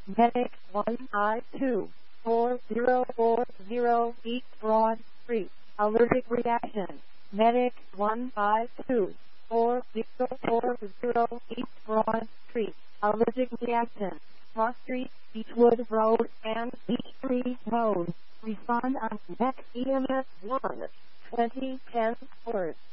Medic 1524040 East Broad Street. Allergic reaction. Medic 1524040 East Broad Street. Allergic reaction. Cross Street, Beechwood Road, and Peachtree Road. Respond on Next EMS 1 2010 hours.